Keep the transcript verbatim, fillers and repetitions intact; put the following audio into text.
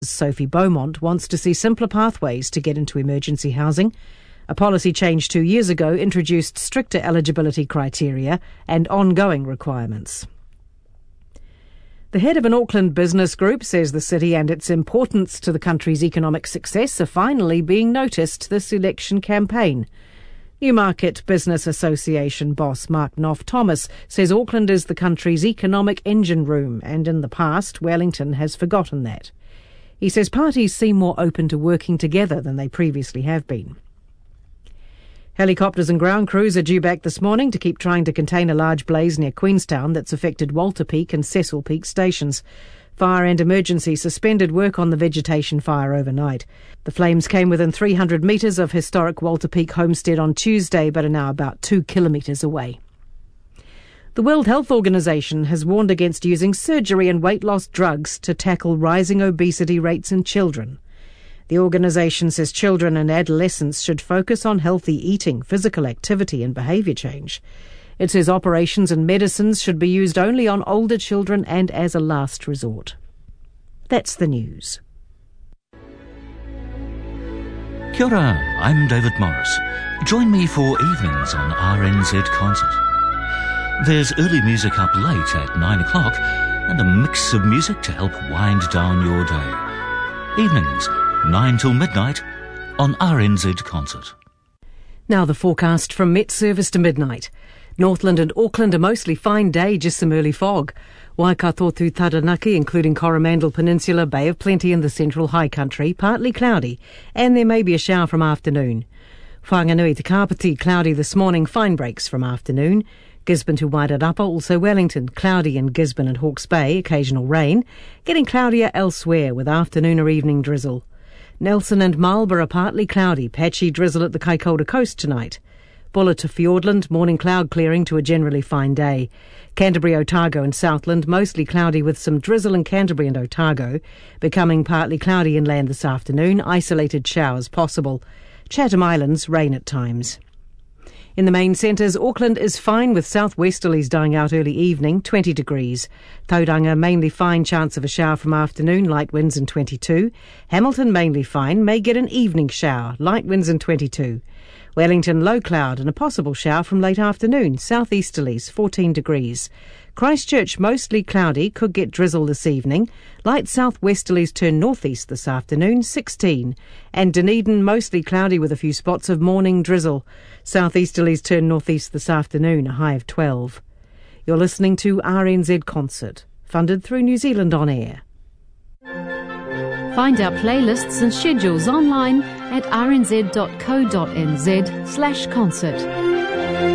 Sophie Beaumont wants to see simpler pathways to get into emergency housing. A policy change two years ago introduced stricter eligibility criteria and ongoing requirements. The head of an Auckland business group says the city and its importance to the country's economic success are finally being noticed this election campaign. Newmarket Business Association boss Mark Knopf-Thomas says Auckland is the country's economic engine room, and in the past Wellington has forgotten that. He says parties seem more open to working together than they previously have been. Helicopters and ground crews are due back this morning to keep trying to contain a large blaze near Queenstown that's affected Walter Peak and Cecil Peak stations. Fire and Emergency suspended work on the vegetation fire overnight. The flames came within three hundred metres of historic Walter Peak homestead on Tuesday, but are now about two kilometres away. The World Health Organization has warned against using surgery and weight loss drugs to tackle rising obesity rates in children. The organisation says children and adolescents should focus on healthy eating, physical activity and behaviour change. It says operations and medicines should be used only on older children and as a last resort. That's the news. Kia ora, I'm David Morris. Join me for evenings on R N Z Concert. There's early music up late at nine o'clock and a mix of music to help wind down your day. Evenings, nine till midnight on R N Z Concert. Now the forecast from Met Service to midnight. Northland and Auckland a mostly fine day, just some early fog. Waikato to Taranaki, including Coromandel Peninsula, Bay of Plenty and the Central High Country, partly cloudy, and there may be a shower from afternoon. Whanganui to Kapiti, cloudy this morning, fine breaks from afternoon. Gisborne to Wairarapa, also Wellington, cloudy in Gisborne and Hawke's Bay, occasional rain. Getting cloudier elsewhere with afternoon or evening drizzle. Nelson and Marlborough partly cloudy, patchy drizzle at the Kaikoura coast tonight. Buller to Fiordland, morning cloud clearing to a generally fine day. Canterbury, Otago and Southland, mostly cloudy with some drizzle in Canterbury and Otago. Becoming partly cloudy inland this afternoon, isolated showers possible. Chatham Islands, rain at times. In the main centres, Auckland is fine with southwesterlies dying out early evening, twenty degrees. Tauranga, mainly fine, chance of a shower from afternoon, light winds and twenty-two. Hamilton, mainly fine, may get an evening shower, light winds and twenty-two. Wellington, low cloud and a possible shower from late afternoon, southeasterlies, fourteen degrees. Christchurch, mostly cloudy, could get drizzle this evening. Light southwesterlies turn northeast this afternoon, sixteen. And Dunedin, mostly cloudy with a few spots of morning drizzle. Southeasterlies turn northeast this afternoon, a high of twelve. You're listening to R N Z Concert, funded through New Zealand On Air. Find our playlists and schedules online at r n z dot co dot n z slash concert.